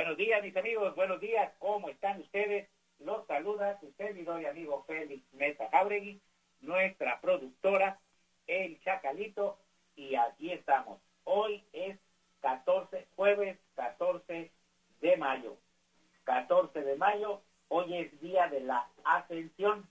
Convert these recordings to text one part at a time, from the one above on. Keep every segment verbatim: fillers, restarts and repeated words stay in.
Buenos días, mis amigos, buenos días, ¿cómo están ustedes? Los saluda su servidor y amigo Félix Mesa Jáuregui, nuestra productora, El Chacalito, y aquí estamos. Hoy es catorce, jueves catorce de mayo. catorce de mayo, hoy es día de la Ascensión.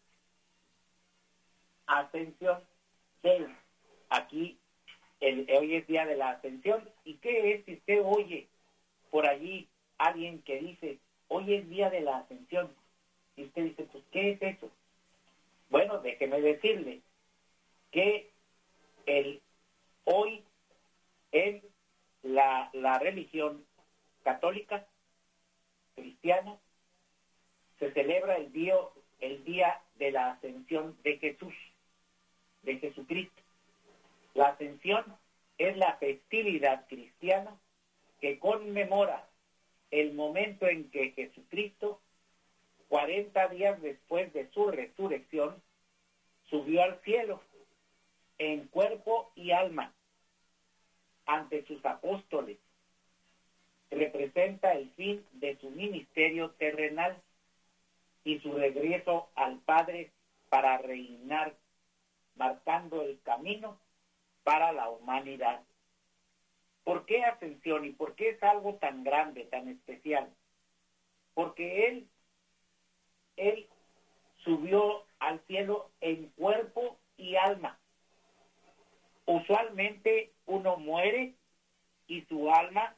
Ascensión del, aquí, el, hoy es día de la Ascensión. ¿Y qué es si usted oye por allí alguien que dice, hoy es día de la Ascensión? Y usted dice, pues, ¿qué es eso? Bueno, déjeme decirle que el, hoy en la, la religión católica, cristiana, se celebra el día, el día de la Ascensión de Jesús, de Jesucristo. La Ascensión es la festividad cristiana que conmemora el momento en que Jesucristo, cuarenta días después de su resurrección, subió al cielo en cuerpo y alma ante sus apóstoles. Representa el fin de su ministerio terrenal y su regreso al Padre para reinar, marcando el camino para la humanidad. ¿Por qué ascensión y por qué es algo tan grande, tan especial? Porque Él, Él subió al cielo en cuerpo y alma. Usualmente uno muere y su alma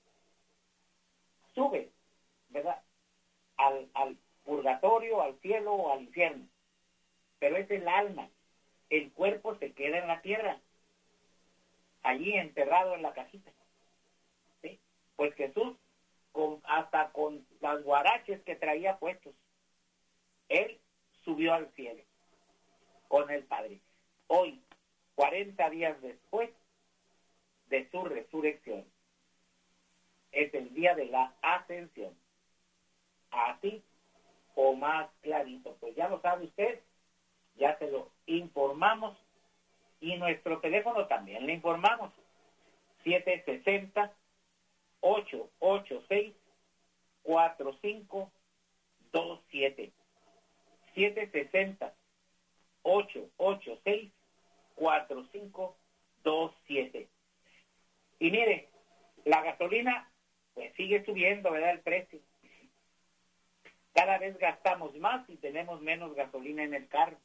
sube, ¿verdad? Al, al purgatorio, al cielo o al infierno. Pero es el alma. El cuerpo se queda en la tierra, allí enterrado en la cajita. ¿Sí? Pues Jesús, con, hasta con las guaraches que traía puestos, Él subió al cielo con el Padre. Hoy, cuarenta días después de su resurrección, es el día de la Ascensión. Así o más clarito, pues ya lo sabe usted, ya se lo informamos, y nuestro teléfono también le informamos, siete seis cero, ocho ocho seis, cuatro cinco dos siete. siete seis cero, ocho ocho seis, cuatro cinco dos siete. Y mire, la gasolina pues sigue subiendo, ¿verdad? El precio. Cada vez gastamos más y tenemos menos gasolina en el carro.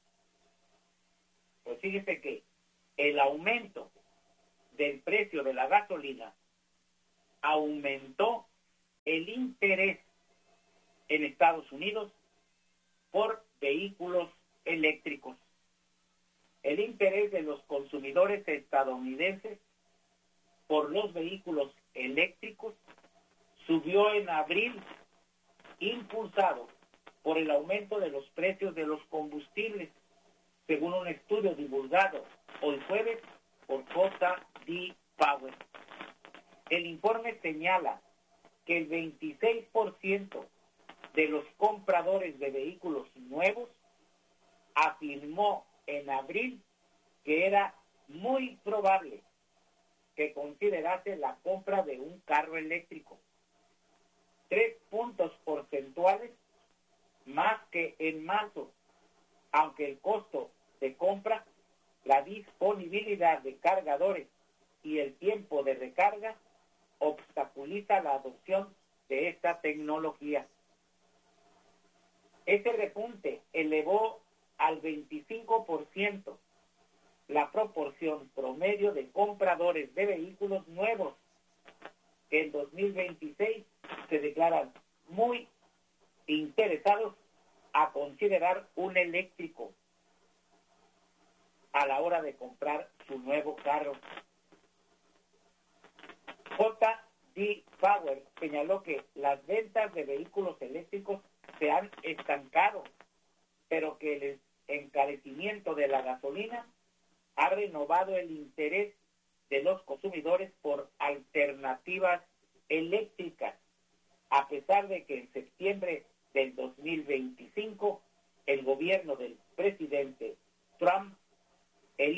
Pues fíjese que el aumento del precio de la gasolina aumentó el interés en Estados Unidos por vehículos eléctricos. El interés de los consumidores estadounidenses por los vehículos eléctricos subió en abril, impulsado por el aumento de los precios de los combustibles, según un estudio divulgado hoy jueves por J D Power. El informe señala que el veintiséis por ciento de los compradores de vehículos nuevos afirmó en abril que era muy probable que considerase la compra de un carro eléctrico, tres puntos porcentuales más que en marzo, aunque el costo de compra, la disponibilidad de cargadores y el tiempo de recarga obstaculiza la adopción de esta tecnología. Este repunte elevó al veinticinco por ciento la proporción promedio de compradores de vehículos nuevos que en dos mil veintiséis se declaran muy interesados a considerar un eléctrico a la hora de comprar su nuevo carro. J D Power señaló que las ventas de vehículos eléctricos se han estancado, pero que el encarecimiento de la gasolina ha renovado el interés de los consumidores por alternativas eléctricas, a pesar de que en septiembre del dos mil veinticinco el gobierno del presidente Trump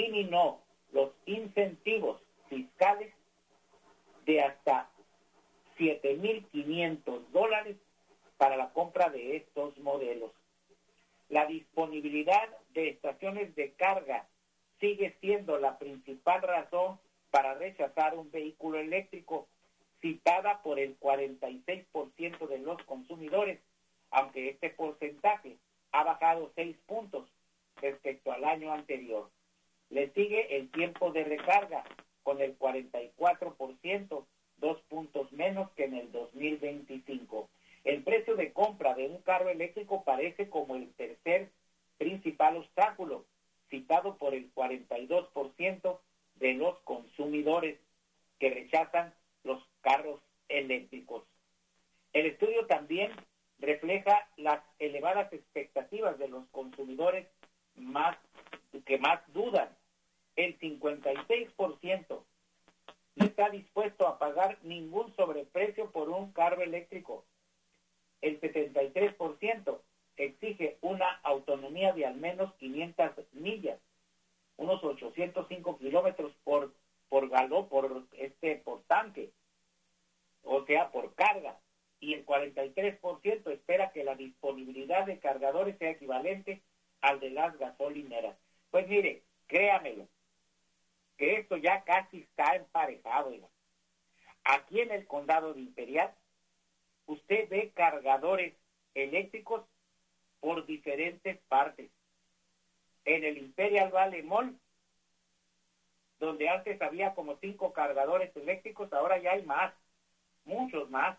eliminó los incentivos fiscales de hasta siete mil quinientos dólares para la compra de estos modelos. La disponibilidad de estaciones de carga sigue siendo la principal razón para rechazar un vehículo eléctrico, citada por el cuarenta y seis por ciento de los consumidores, aunque este porcentaje ha bajado seis puntos respecto al año anterior. Le sigue el tiempo de recarga, con el cuarenta y cuatro por ciento, dos puntos menos que en el dos mil veinticinco. El precio de compra de un carro eléctrico parece como el tercer principal obstáculo, citado por el cuarenta y dos por ciento de los consumidores que rechazan los carros eléctricos. El estudio también refleja las elevadas expectativas de los consumidores más que más dudan. El cincuenta y seis por ciento no está dispuesto a pagar ningún sobreprecio por un carro eléctrico. El setenta y tres por ciento exige una autonomía de al menos quinientas millas, unos ochocientos cinco kilómetros por por galón, por este por tanque, o sea, por carga. Y el cuarenta y tres por ciento espera que la disponibilidad de cargadores sea equivalente al de las gasolineras. Pues mire, créamelo, que esto ya casi está emparejado. ¿No? Aquí en el condado de Imperial, usted ve cargadores eléctricos por diferentes partes. En el Imperial Valley Mall, donde antes había como cinco cargadores eléctricos, ahora ya hay más, muchos más.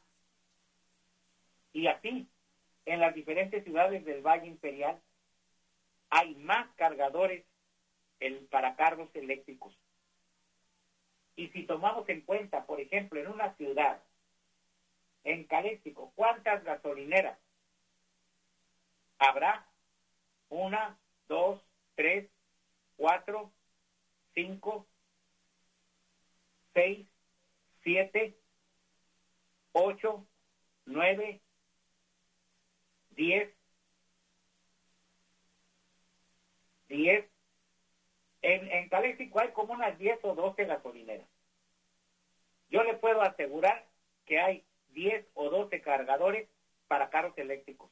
Y así, en las diferentes ciudades del Valle Imperial, hay más cargadores el, para carros eléctricos. Y si tomamos en cuenta, por ejemplo, en una ciudad, en Caléxico, ¿cuántas gasolineras habrá? Una, dos, tres, cuatro, cinco, seis, siete, ocho, nueve, diez, diez. En, en Caléxico hay como unas diez o doce gasolineras. Yo le puedo asegurar que hay diez o doce cargadores para carros eléctricos.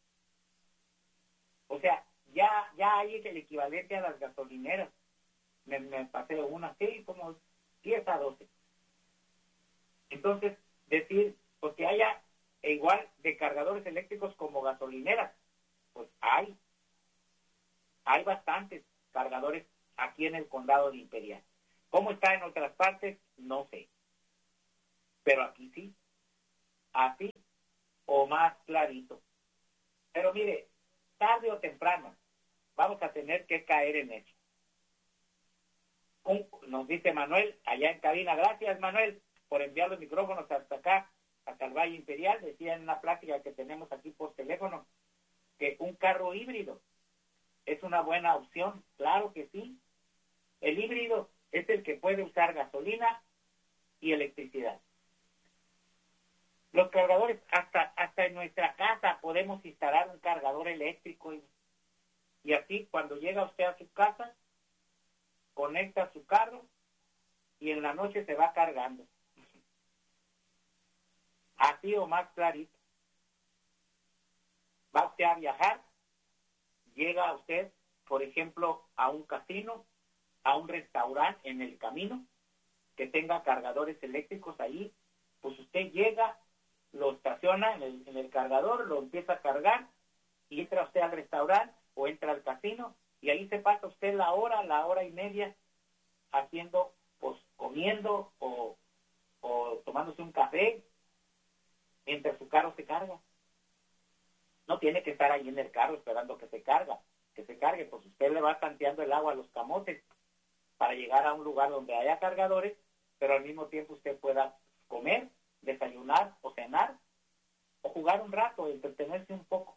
O sea, ya ya hay el equivalente a las gasolineras. Me, me pasé una, sí, como diez a doce. Entonces, decir, pues que haya igual de cargadores eléctricos como gasolineras, pues hay. Hay bastantes cargadores aquí en el condado de Imperial. ¿Cómo está en otras partes? No sé. Pero aquí sí. Así o más clarito. Pero mire, tarde o temprano vamos a tener que caer en eso. Un, nos dice Manuel, allá en cabina, gracias Manuel por enviar los micrófonos hasta acá, hasta el Valle Imperial. Decía en una plática que tenemos aquí por teléfono que un carro híbrido es una buena opción. Claro que sí. El híbrido es el que puede usar gasolina y electricidad. Los cargadores, hasta hasta en nuestra casa podemos instalar un cargador eléctrico y, y así cuando llega usted a su casa, conecta su carro y en la noche se va cargando. Así o más clarito. Va usted a viajar, llega usted, por ejemplo, a un casino, a un restaurante en el camino, que tenga cargadores eléctricos ahí, pues usted llega, lo estaciona en el, en el cargador, lo empieza a cargar y entra usted al restaurante o entra al casino y ahí se pasa usted la hora, la hora y media haciendo, pues comiendo o, o tomándose un café mientras su carro se carga. No tiene que estar ahí en el carro esperando que se carga, que se cargue, pues usted le va tanteando el agua a los camotes para llegar a un lugar donde haya cargadores, pero al mismo tiempo usted pueda comer, desayunar o cenar o jugar un rato, entretenerse un poco.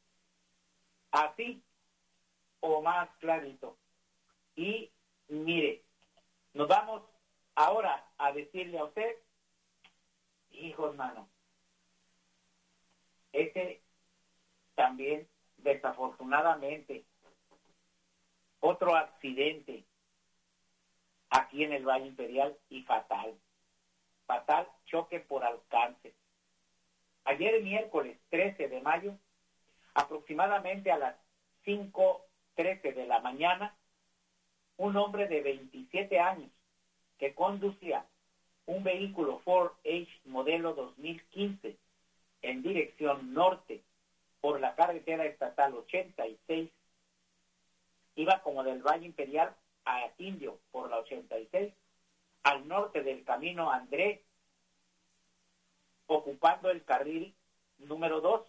Así o más clarito. Y mire, nos vamos ahora a decirle a usted, hijo hermano, ese también desafortunadamente otro accidente aquí en el Valle Imperial y fatal. Fatal choque por alcance. Ayer miércoles trece de mayo, aproximadamente a las cinco trece de la mañana, un hombre de veintisiete años que conducía un vehículo Ford Edge modelo dos mil quince en dirección norte por la carretera estatal ochenta y seis, iba como del Valle Imperial a Indio por la ochenta y seis, al norte del camino André, ocupando el carril número dos.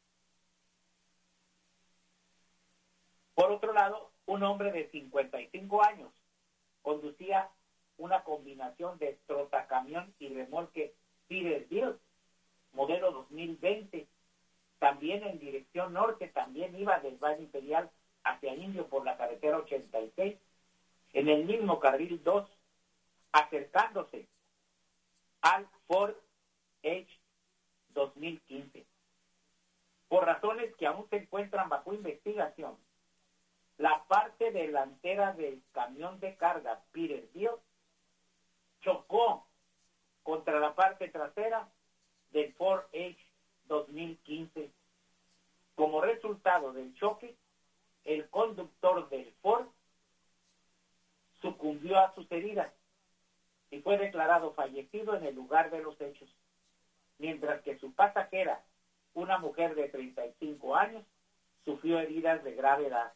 Por otro lado, un hombre de cincuenta y cinco años conducía una combinación de trotacamión y remolque Peterbilt, modelo dos mil veinte, también en dirección norte, también iba del Valle Imperial hacia Indio por la carretera ochenta y seis, en el mismo carril dos, acercándose al Ford Edge dos mil quince. Por razones que aún se encuentran bajo investigación, la parte delantera del camión de carga Peterbilt chocó contra la parte trasera del Ford Edge dos mil quince. Como resultado del choque, el conductor del Ford sucumbió a sus heridas y fue declarado fallecido en el lugar de los hechos, mientras que su pasajera, una mujer de treinta y cinco años, sufrió heridas de gravedad.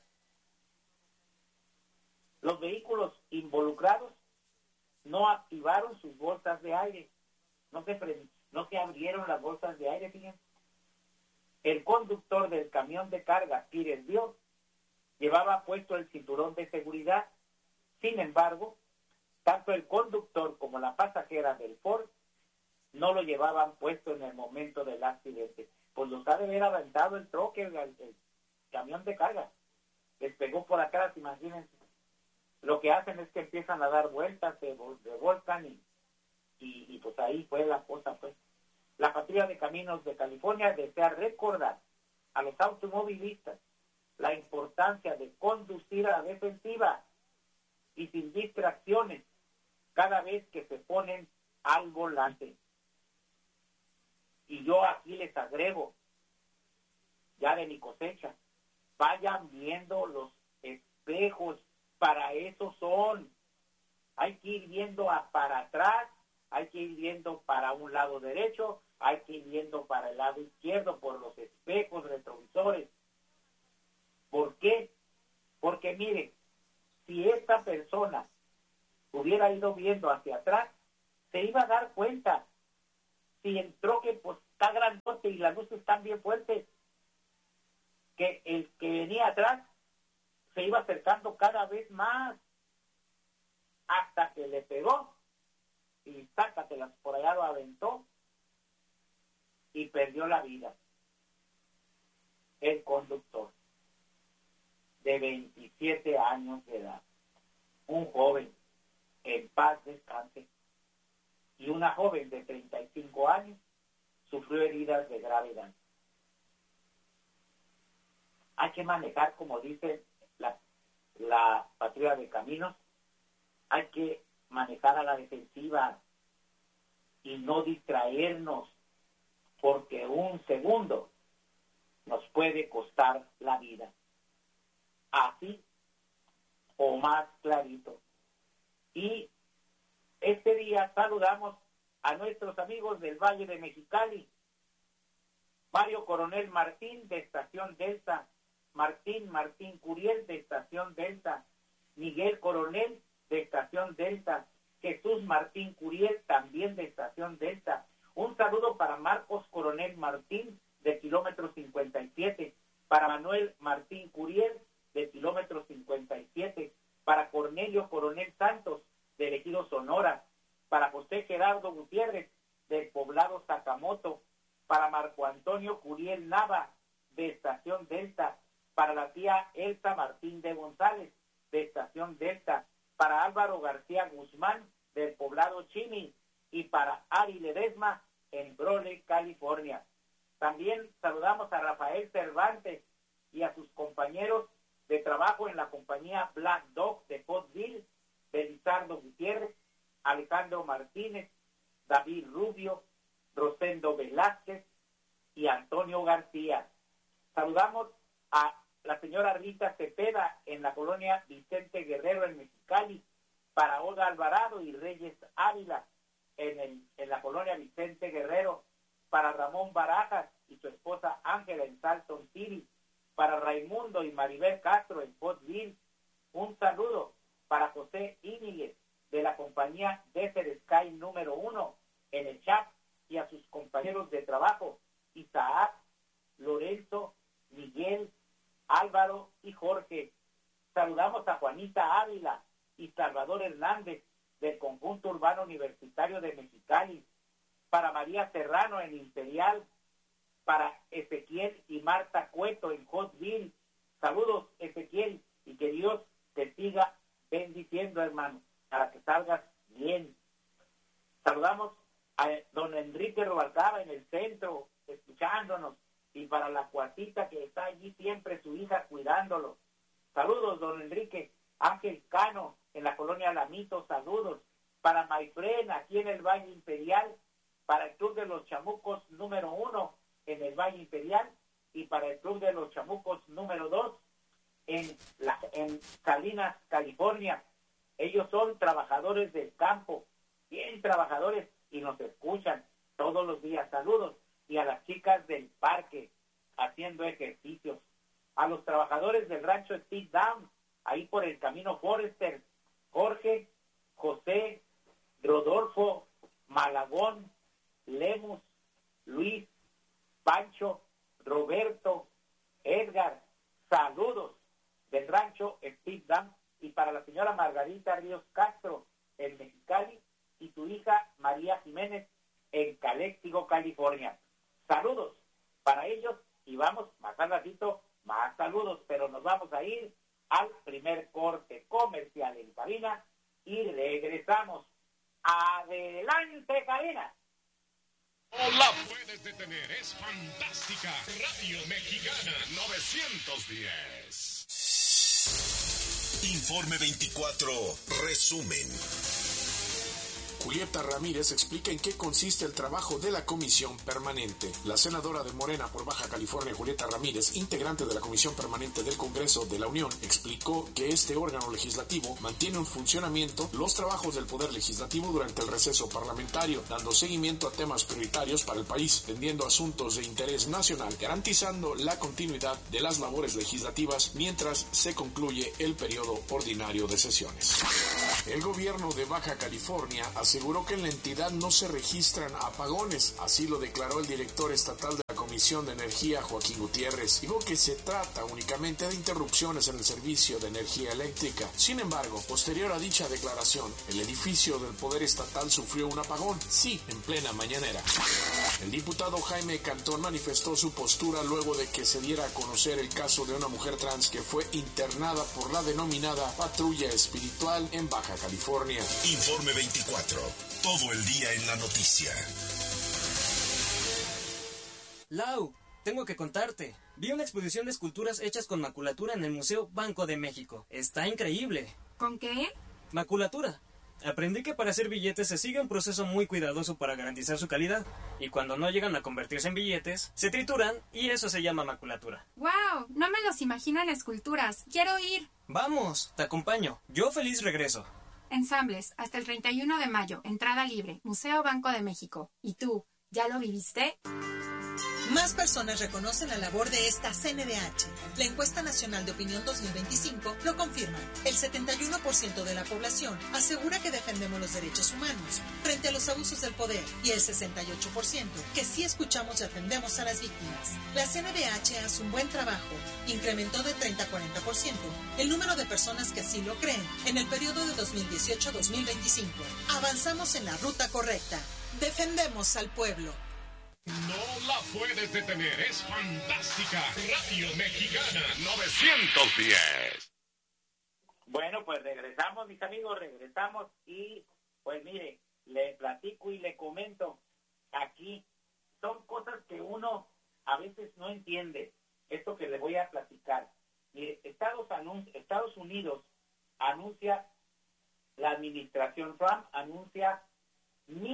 Los vehículos involucrados no activaron sus bolsas de aire, no se, pre- no se abrieron las bolsas de aire, fíjense. El conductor del camión de carga Peterbilt llevaba puesto el cinturón de seguridad. Sin embargo, tanto el conductor como la pasajera del Ford no lo llevaban puesto en el momento del accidente. Pues los ha de haber aventado el troque, el, el camión de carga. Les pegó por atrás, imagínense. Lo que hacen es que empiezan a dar vueltas, se revolcan y, y, y pues ahí fue la cosa, pues. La Patrulla de Caminos de California desea recordar a los automovilistas la importancia de conducir a la defensiva y sin distracciones cada vez que se ponen al volante. Y yo aquí les agrego, ya de mi cosecha, vayan viendo los espejos, para eso son. Hay que ir viendo a, para atrás, hay que ir viendo para un lado derecho, hay que ir viendo para el lado izquierdo por los espejos retrovisores. ¿Por qué? Porque miren, si esta persona hubiera ido viendo hacia atrás, se iba a dar cuenta. Si el troque pues está grandote y las luces están bien fuertes, que el que venía atrás se iba acercando cada vez más hasta que le pegó y sácatelas, por allá lo aventó y perdió la vida. El conductor de veintisiete años de edad, un joven, en paz descanse, y una joven de treinta y cinco años sufrió heridas de gravedad. Hay que manejar, como dice la, la Patrulla de Caminos, hay que manejar a la defensiva y no distraernos, porque un segundo nos puede costar la vida. Así o más clarito. Y este día saludamos a nuestros amigos del Valle de Mexicali. Mario Coronel Martín, de Estación Delta. Martín Martín Curiel, de Estación Delta. Miguel Coronel, de Estación Delta. Jesús Martín Curiel, también de Estación Delta. Un saludo para Marcos Coronel Martín, de kilómetro cincuenta y siete. Para Manuel Martín Curiel, de kilómetro cincuenta y siete. Para Cornelio Coronel Santos, del Ejido Sonora. Para José Gerardo Gutiérrez, del poblado Sakamoto. Para Marco Antonio Curiel Nava, de Estación Delta. Para la tía Elsa Martín de González, de Estación Delta. Para Álvaro García Guzmán, del poblado Chini. Y para Ari Ledesma, en Brole, California. También saludamos a Rafael Cervantes y a sus compañeros de trabajo en la compañía Black Dog de Pottsville, Belizardo Gutiérrez, Alejandro Martínez, David Rubio, Rosendo Velázquez y Antonio García. Saludamos a la señora Rita Cepeda en la colonia Vicente Guerrero en Mexicali, para Olga Alvarado y Reyes Ávila en, el, en la colonia Vicente Guerrero, para Ramón Barajas y su esposa Ángela en Salton City, para Raimundo y Maribel Castro en Pottsville. Un saludo para José Íñiguez de la compañía Desert Sky número uno en el chat, y a sus compañeros de trabajo Isaac, Lorenzo, Miguel, Álvaro y Jorge. Saludamos a Juanita Ávila y Salvador Hernández del Conjunto Urbano Universitario de Mexicali, para María Serrano en Imperial, para Ezequiel y Marta Cueto en Hotville. Saludos, Ezequiel, y que Dios te siga bendiciendo, hermano, para que salgas bien. Saludamos a don Enrique Rubalcaba en el centro, escuchándonos, y para la cuartita que está allí siempre, su hija cuidándolo. Saludos, don Enrique. Ángel Cano en la colonia Lamito, saludos. Para Maifren aquí en el Valle Imperial, para el Club de los Chamucos número uno en el Valle Imperial, y para el Club de los Chamucos número dos en, la, en Salinas, California. Ellos son trabajadores del campo, bien trabajadores, y nos escuchan todos los días. Saludos. Y a las chicas del parque haciendo ejercicios. A los trabajadores del rancho Steve Down, ahí por el camino Forester, Jorge, José, Rodolfo, Malagón, Lemus, Luis, Pancho, Roberto, Edgar, saludos del rancho Steve Down. Y para la señora Margarita Ríos Castro en Mexicali, y su hija María Jiménez en Caléxico, California. Saludos para ellos, y vamos más al ratito, más saludos, pero nos vamos a ir al primer corte comercial en cabina y regresamos. ¡Adelante, cabina! No la puedes detener, es fantástica. Radio Mexicana novecientos diez. Informe veinticuatro, resumen. Julieta Ramírez explica en qué consiste el trabajo de la Comisión Permanente. La senadora de Morena por Baja California, Julieta Ramírez, integrante de la Comisión Permanente del Congreso de la Unión, explicó que este órgano legislativo mantiene en funcionamiento los trabajos del Poder Legislativo durante el receso parlamentario, dando seguimiento a temas prioritarios para el país, atendiendo asuntos de interés nacional, garantizando la continuidad de las labores legislativas mientras se concluye el periodo ordinario de sesiones. El gobierno de Baja California aseguró que en la entidad no se registran apagones, así lo declaró el director estatal de la Comisión de Energía, Joaquín Gutiérrez. Dijo que se trata únicamente de interrupciones en el servicio de energía eléctrica. Sin embargo, posterior a dicha declaración, el edificio del Poder Estatal sufrió un apagón, sí, en plena mañanera. El diputado Jaime Cantón manifestó su postura luego de que se diera a conocer el caso de una mujer trans que fue internada por la denominada patrulla espiritual en Baja California. Informe veinticuatro, todo el día en la noticia. Lau, tengo que contarte. Vi una exposición de esculturas hechas con maculatura en el Museo Banco de México. Está increíble. ¿Con qué? Maculatura. Aprendí que para hacer billetes se sigue un proceso muy cuidadoso para garantizar su calidad, y cuando no llegan a convertirse en billetes, se trituran y eso se llama maculatura. ¡Wow! No me los imagino en esculturas. ¡Quiero ir! Vamos, te acompaño. Yo feliz regreso. Ensambles, hasta el treinta y uno de mayo, entrada libre, Museo Banco de México. ¿Y tú, ya lo viviste? Más personas reconocen la labor de esta C N D H. La encuesta nacional de opinión dos mil veinticinco lo confirma. El setenta y uno por ciento de la población asegura que defendemos los derechos humanos frente a los abusos del poder, y el sesenta y ocho por ciento que sí escuchamos y atendemos a las víctimas. La C N D H hace un buen trabajo. Incrementó de treinta a cuarenta por ciento el número de personas que así lo creen en el periodo de dos mil dieciocho a dos mil veinticinco. Avanzamos en la ruta correcta. Defendemos al pueblo. No la puedes detener, es fantástica. Radio Mexicana novecientos diez. Bueno, pues regresamos, mis amigos, regresamos y pues mire, le platico y le comento, aquí son cosas que uno a veces no entiende, esto que le voy a platicar. Mire, Estados, anun- Estados Unidos anuncia, la administración Trump anuncia mil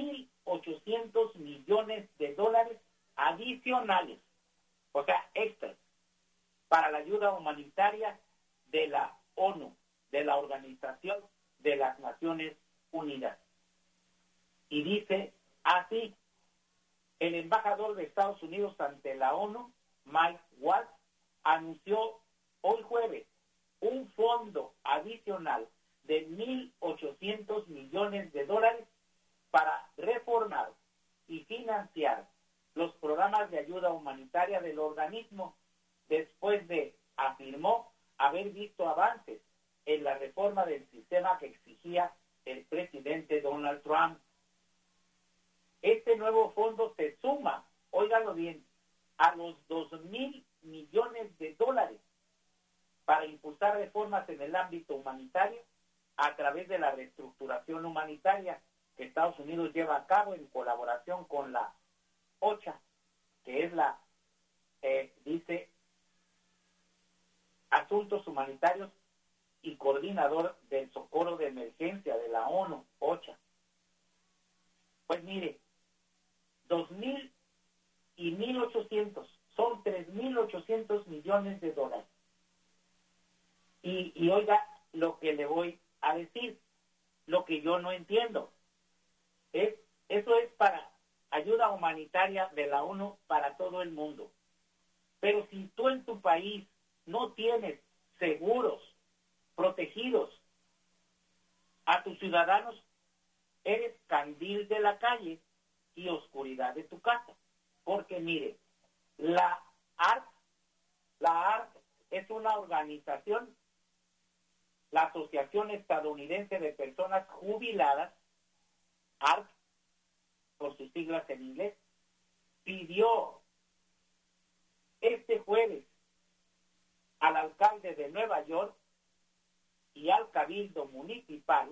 ochocientos millones de dólares adicionales, o sea, extras, para la ayuda humanitaria de la ONU, de la Organización de las Naciones Unidas. Y dice así: el embajador de Estados Unidos ante la ONU, Mike Waltz, anunció hoy jueves un fondo adicional de mil ochocientos millones de dólares para reformar y financiar los programas de ayuda humanitaria del organismo, después de, afirmó, haber visto avances en la reforma del sistema que exigía el presidente Donald Trump. Este nuevo fondo se suma, óigalo bien, a los dos mil millones de dólares para impulsar reformas en el ámbito humanitario a través de la reestructuración humanitaria que Estados Unidos lleva a cabo en colaboración con la OCHA, que es la, eh, dice, Asuntos Humanitarios y coordinador del socorro de emergencia de la ONU, OCHA. Pues mire, dos mil y mil ochocientos, son tres mil ochocientos millones de dólares. Y, y oiga lo que le voy a decir, lo que yo no entiendo. Es, eso es para ayuda humanitaria de la ONU para todo el mundo. Pero si tú en tu país no tienes seguros, protegidos a tus ciudadanos, eres candil de la calle y oscuridad de tu casa. Porque mire, la A R C, la A R C es una organización, la Asociación Estadounidense de Personas Jubiladas, A R C, por sus siglas en inglés, pidió este jueves al alcalde de Nueva York y al cabildo municipal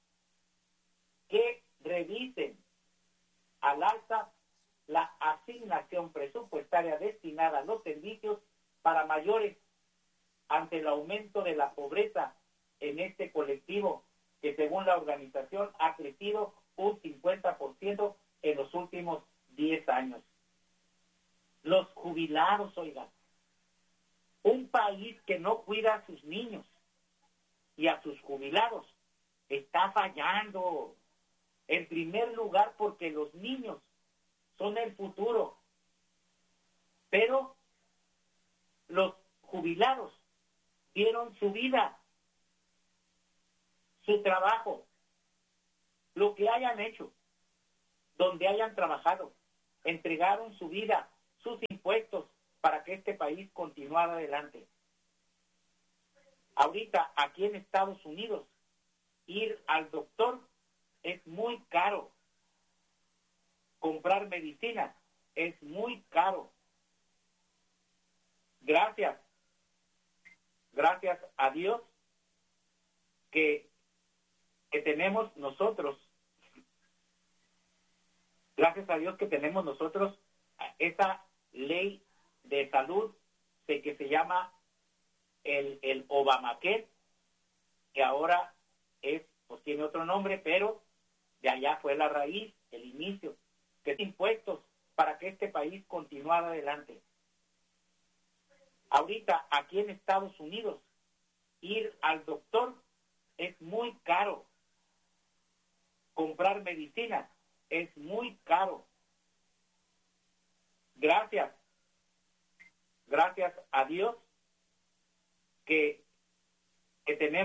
que revisen al alza la asignación presupuestaria destinada a los servicios para mayores ante el aumento de la pobreza en este colectivo, que según la organización ha crecido un cincuenta por ciento en los últimos diez años. Los jubilados, oigan, un país que no cuida a sus niños y a sus jubilados está fallando. En primer lugar, porque los niños son el futuro, pero los jubilados dieron su vida, su trabajo, lo que hayan hecho, donde hayan trabajado, entregaron su vida, sus impuestos, para que este país continuara adelante. Ahorita, aquí en Estados Unidos, ir al doctor es muy caro. Comprar medicinas es muy caro. Gracias, gracias a Dios que, que tenemos nosotros, gracias a Dios que tenemos nosotros esa ley de salud de que se llama el, el Obamacare, que ahora es, pues tiene otro nombre, pero de allá fue la raíz, el inicio, que es impuestos para que este país continuara adelante. Ahorita, aquí en Estados Unidos, ir al doctor es muy caro. Comprar medicinas es muy caro. Gracias, gracias a Dios que, que tenemos